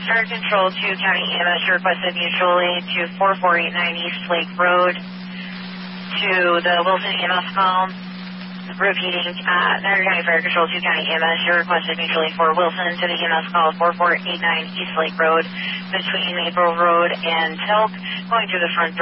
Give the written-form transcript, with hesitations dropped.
Fire Control 2 County EMS requested mutual aid to 4489 East Lake Road to the Wilson EMS call. Repeating, Niagara County Fire Control 2 County EMS, you requested mutual aid for Wilson to the EMS call 4489 East Lake Road between April Road and Tilk, going through the front door.